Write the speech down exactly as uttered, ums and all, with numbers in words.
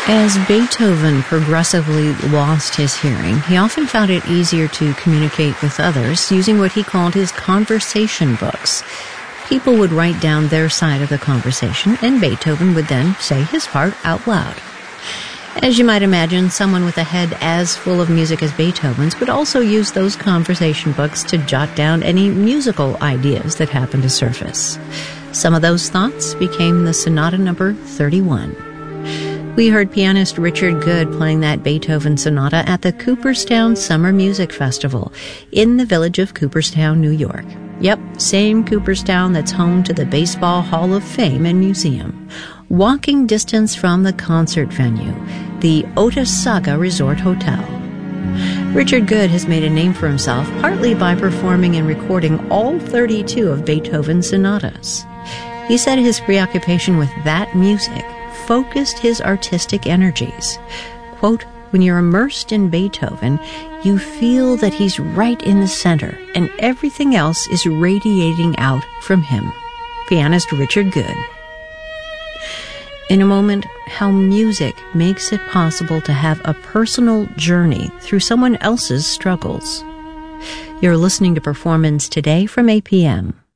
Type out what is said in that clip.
As Beethoven progressively lost his hearing, he often found it easier to communicate with others using what he called his conversation books. People would write down their side of the conversation, and Beethoven would then say his part out loud. As you might imagine, someone with a head as full of music as Beethoven's would also use those conversation books to jot down any musical ideas that happened to surface. Some of those thoughts became the Sonata Number thirty-one. We heard pianist Richard Good playing that Beethoven sonata at the Cooperstown Summer Music Festival in the village of Cooperstown, New York. Yep, same Cooperstown that's home to the Baseball Hall of Fame and Museum. Walking distance from the concert venue, the Otesaga Resort Hotel. Richard Good has made a name for himself partly by performing and recording all thirty-two of Beethoven's sonatas. He said his preoccupation with that music focused his artistic energies. Quote, when you're immersed in Beethoven, you feel that he's right in the center, and everything else is radiating out from him. Pianist Richard Good. In a moment, how music makes it possible to have a personal journey through someone else's struggles. You're listening to Performance Today from A P M.